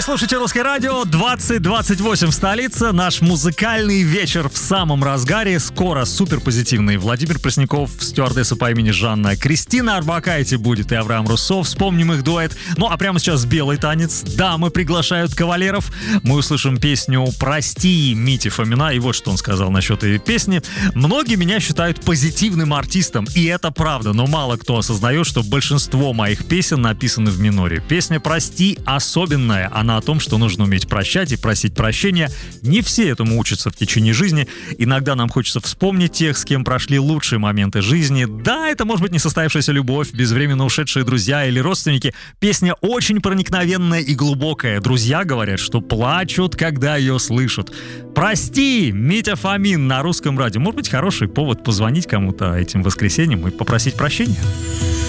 Слушайте «Русское радио», 20:28 в столице. Наш музыкальный вечер в самом разгаре. Скоро суперпозитивный Владимир Пресняков, стюардесса по имени Жанна, Кристина Орбакайте будет и Авраам Руссо. Вспомним их дуэт. Ну а прямо сейчас белый танец. Дамы приглашают кавалеров. Мы услышим песню «Прости» Мити Фомина. И вот что он сказал насчет этой песни. Многие меня считают позитивным артистом. И это правда. Но мало кто осознает, что большинство моих песен написаны в миноре. Песня «Прости» особенная. Она о том, что нужно уметь прощать и просить прощения. Не все этому учатся в течение жизни. Иногда нам хочется вспомнить тех, с кем прошли лучшие моменты жизни. Да, это может быть несостоявшаяся любовь, безвременно ушедшие друзья или родственники. Песня очень проникновенная и глубокая. Друзья говорят, что плачут, когда ее слышат. «Прости», Митя Фомин на Русском радио. Может быть, хороший повод позвонить кому-то этим воскресеньем и попросить прощения.